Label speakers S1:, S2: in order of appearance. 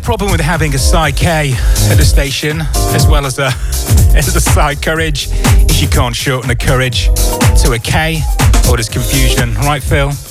S1: problem with having a side K at the station, as well as a side courage, is you can't shorten a courage to a K, or there's confusion, right Phil?